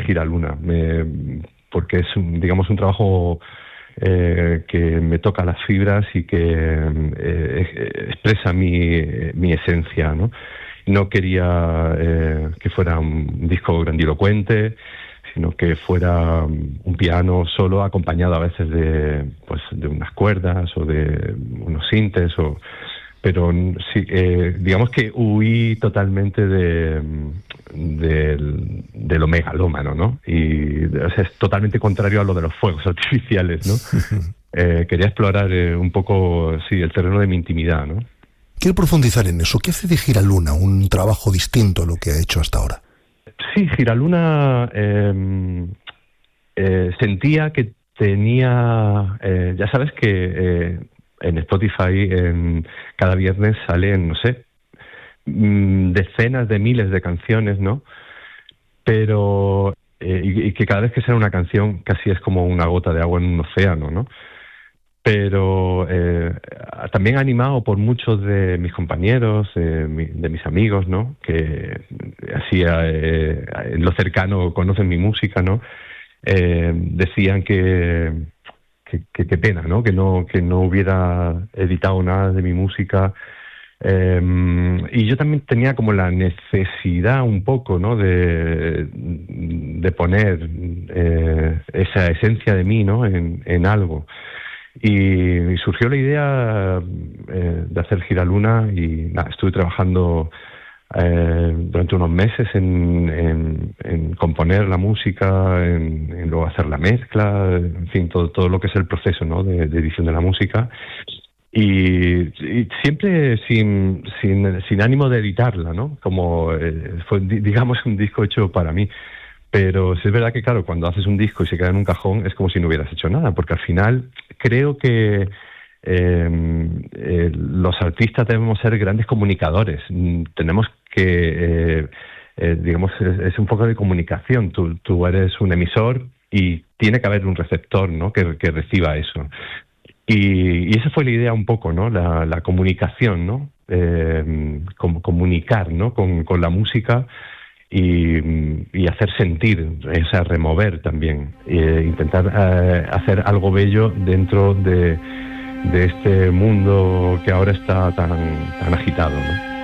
Giraluna, porque es digamos un trabajo que me toca las fibras y que expresa mi esencia, ¿no? No quería que fuera un disco grandilocuente, sino que fuera un piano solo, acompañado a veces de unas cuerdas o de unos sintes, pero sí, digamos que huí totalmente de lo megalómano, ¿no? Y o sea, es totalmente contrario a lo de los fuegos artificiales, ¿no? Quería explorar un poco, sí, el terreno de mi intimidad, ¿no? Quiero profundizar en eso. ¿Qué hace de Giraluna un trabajo distinto a lo que ha hecho hasta ahora? Sí, Giraluna sentía que tenía... ya sabes que en Spotify cada viernes salen, no sé, decenas de miles de canciones, ¿no? Pero... y que cada vez que sale una canción casi es como una gota de agua en un océano, ¿no? Pero también animado por muchos de mis compañeros, de mis amigos, ¿no? Que así en lo cercano conocen mi música, ¿no? Decían que qué pena, ¿no? Que no hubiera editado nada de mi música. Y yo también tenía como la necesidad un poco, ¿no? De poner esa esencia de mí, ¿no? En algo. Y surgió la idea de hacer Giraluna y nada, estuve trabajando durante unos meses en componer la música, en luego hacer la mezcla, en fin, todo lo que es el proceso, ¿no? de edición de la música. Y siempre sin ánimo de editarla, ¿no? Como fue, digamos, un disco hecho para mí. Pero sí es verdad que, claro, cuando haces un disco y se queda en un cajón es como si no hubieras hecho nada, porque al final creo que los artistas debemos ser grandes comunicadores. Tenemos que, digamos, es un poco de comunicación. Tú eres un emisor y tiene que haber un receptor, ¿no? que reciba eso. Y esa fue la idea un poco, ¿no? La comunicación, ¿no? Comunicar, ¿no? Con la música. Y hacer sentir, o sea, remover también, intentar hacer algo bello dentro de este mundo que ahora está tan agitado, ¿no?